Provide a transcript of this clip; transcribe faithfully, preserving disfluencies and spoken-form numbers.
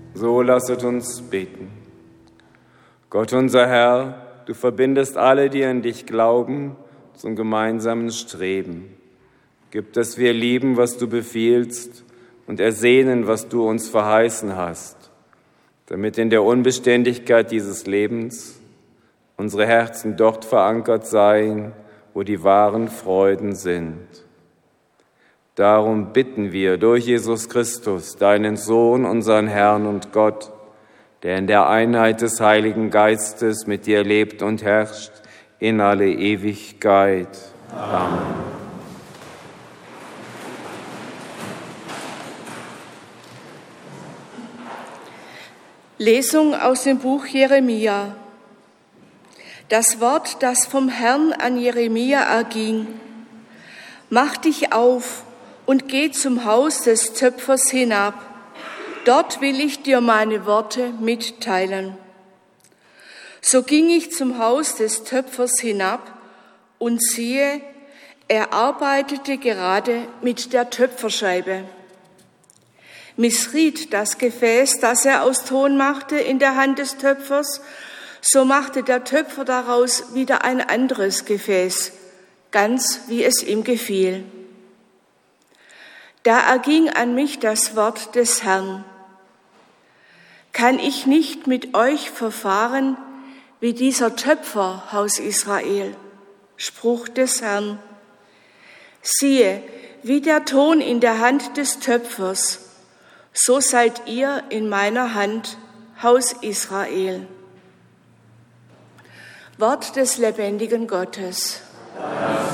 So lasset uns beten. Gott unser Herr, du verbindest alle, die an dich glauben, zum gemeinsamen Streben. Gib, dass wir lieben, was du befiehlst, und ersehnen, was du uns verheißen hast, damit in der Unbeständigkeit dieses Lebens unsere Herzen dort verankert seien, wo die wahren Freuden sind. Darum bitten wir durch Jesus Christus, deinen Sohn, unseren Herrn und Gott, der in der Einheit des Heiligen Geistes mit dir lebt und herrscht in alle Ewigkeit. Amen. Lesung aus dem Buch Jeremia. Das Wort, das vom Herrn an Jeremia erging: Mach dich auf und geh zum Haus des Töpfers hinab. Dort will ich dir meine Worte mitteilen. So ging ich zum Haus des Töpfers hinab, und siehe, er arbeitete gerade mit der Töpferscheibe. Missriet das Gefäß, das er aus Ton machte, in der Hand des Töpfers, so machte der Töpfer daraus wieder ein anderes Gefäß, ganz wie es ihm gefiel. Da erging an mich das Wort des Herrn: Kann ich nicht mit euch verfahren wie dieser Töpfer, Haus Israel? Spruch des Herrn. Siehe, wie der Ton in der Hand des Töpfers, so seid ihr in meiner Hand, Haus Israel. Wort des lebendigen Gottes. Dank